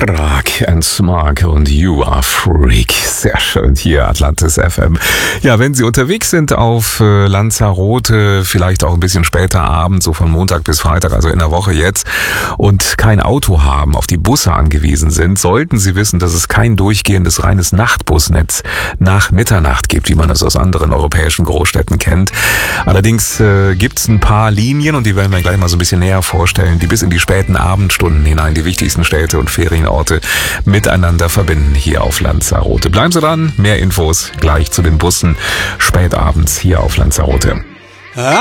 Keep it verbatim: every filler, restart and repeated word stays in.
Krag and Smog und You Are Freak. Sehr schön hier, Atlantis F M. Ja, wenn Sie unterwegs sind auf äh, Lanzarote, vielleicht auch ein bisschen später abends, so von Montag bis Freitag, also in der Woche jetzt, und kein Auto haben, auf die Busse angewiesen sind, sollten Sie wissen, dass es kein durchgehendes reines Nachtbusnetz nach Mitternacht gibt, wie man das aus anderen europäischen Großstädten kennt. Allerdings äh, gibt es ein paar Linien, und die werden wir gleich mal so ein bisschen näher vorstellen, die bis in die späten Abendstunden hinein die wichtigsten Städte und Ferienorte miteinander verbinden hier auf Lanzarote. Bleiben Sie dran, mehr Infos gleich zu den Bussen spätabends hier auf Lanzarote.